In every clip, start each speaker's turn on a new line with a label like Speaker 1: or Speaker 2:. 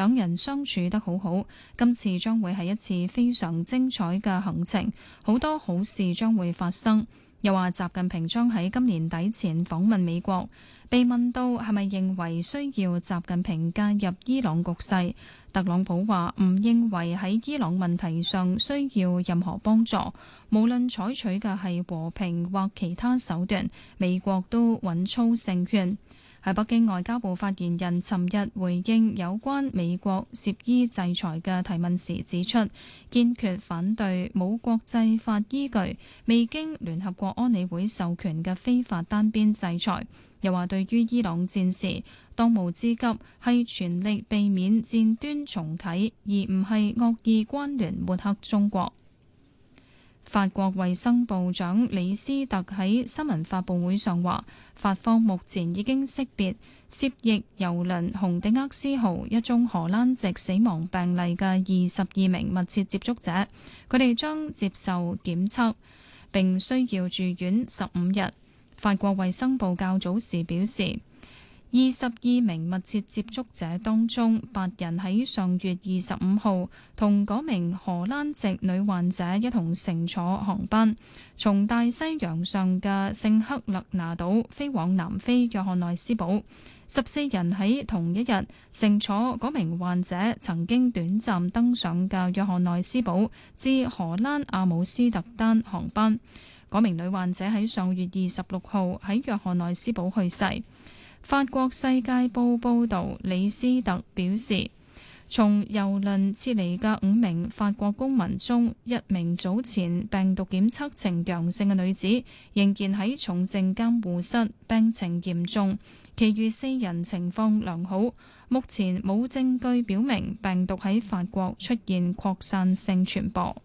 Speaker 1: 兩人相處得好好。今次將會係一次非常精彩嘅行程，好多好事將會發生。又話習近平將喺今年底前訪問美國。被問到係咪認為需要習近平介入伊朗局勢，特朗普話唔認為喺伊朗問題上需要任何幫助，無論採取嘅係和平或其他手段，美國都穩操勝券。喺北京，外交部發言人尋日回應有關美國涉伊制裁嘅提問時指出，堅決反對冇國際法依據、未經聯合國安理會授權嘅非法單邊制裁。又話對於伊朗戰事，當務之急係全力避免戰端重啟，而唔係惡意關聯抹黑中國。法國衛生部長李斯特喺新聞發佈會上話，法方目前已經識別涉疫郵輪紅迪厄斯號一宗荷蘭籍死亡病例嘅22名密切接觸者，佢哋將接受檢測並需要住院15日。法國衛生部較早時表示，22名密切接觸者當中，8人喺上月25號同嗰名荷蘭籍女患者一同乘坐航班，從大西洋上嘅聖克勒拿島飛往南非約翰內斯堡。14人喺同一日乘坐嗰名患者曾經短暫登上嘅約翰內斯堡至荷蘭阿姆斯特丹航班。嗰名女患者喺上月26號喺約翰內斯堡去世。法國世界報報導，李斯特表示，從郵輪撤離嘅5名法國公民中，1名早前病毒檢測呈陽性嘅女子仍然喺重症監護室，病情嚴重，其餘4人情況良好。目前冇證據表明病毒喺法國出現擴散性傳播。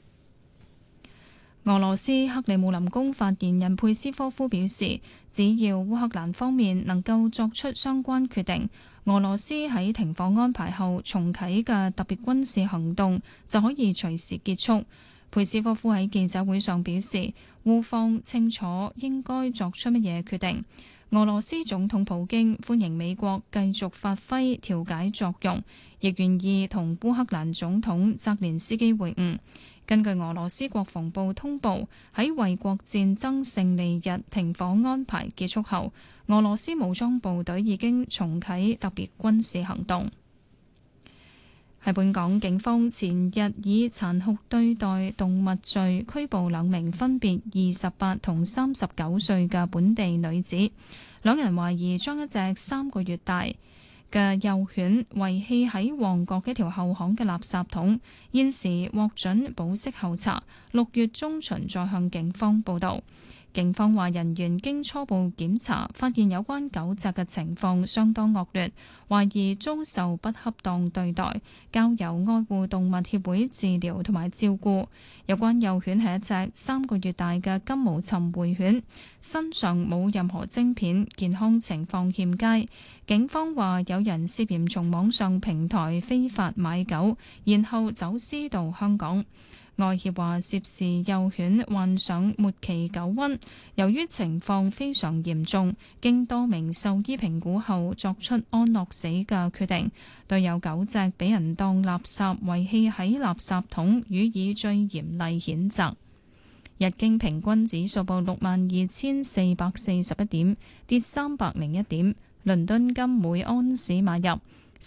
Speaker 1: 俄羅斯克里姆林宮發言人佩斯科夫表示，只要烏克蘭方面能夠作出相關決定，俄羅斯喺停火安排後重啟嘅特別軍事行動就可以隨時結束。佩斯科夫喺記者會上表示，烏方清楚應該作出乜嘢決定。俄羅斯總統普京歡迎美國繼續發揮調解作用，亦願意同烏克蘭總統澤連斯基會晤。根據俄羅斯國防部通報，喺衛國戰爭勝利日停火安排結束後，俄羅斯武裝部隊已經重啟特別軍事行動。喺本港，警方前日以殘酷對待動物罪拘捕2名分別28同39歲嘅本地女子，兩人懷疑將一隻3個月大嘅幼犬遺棄喺旺角一條後巷嘅垃圾桶，現時獲准保釋候查，6月中旬再向警方報到。警方話，人員經初步檢查，發現有關狗隻嘅情況相當惡劣，懷疑遭受不恰當對待，交由愛護動物協會治療同埋照顧。有關幼犬係一隻3個月大嘅金毛尋回犬，身上冇任何晶片，健康情況欠佳。警方話，有人涉嫌從網上平台非法買狗，然後走私到香港。外協話，涉事幼犬患上末期狗瘟，由於情況非常嚴重，經多名獸醫評估後作出安樂死嘅決定，對有狗隻俾人當垃圾遺棄喺垃圾桶予以最嚴厲譴責。日經平均指數報62,441點，跌301點。倫敦金每安士買入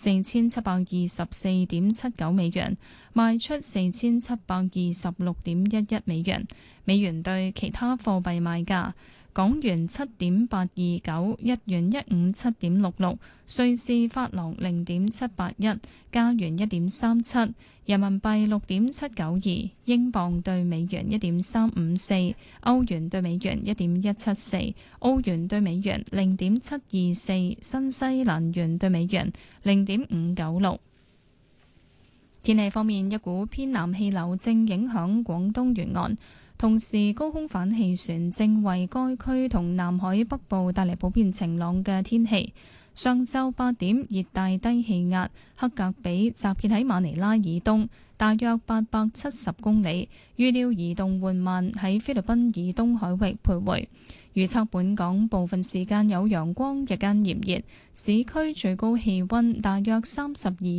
Speaker 1: 4724.79美元，賣出4726.11美元。美元對其他貨幣賣價：港元7.829，日元157.66，瑞士法郎0.781，加元1.37，人民幣6.792，英鎊對美元1.354，歐元對美元1.174，澳元對美元0.724，新西蘭元對美元0.596。天氣方面，一股偏南氣流正影響廣東沿岸，同時高空反氣旋正為該區同南海北部帶嚟普遍晴朗嘅天氣。上晝8點，熱帶低氣壓克格比集結喺馬尼拉以東大約870公里，預料移動緩慢喺菲律賓以東海域徘徊。預測本港部分時間有陽光，日間炎熱，市區最高氣溫大約32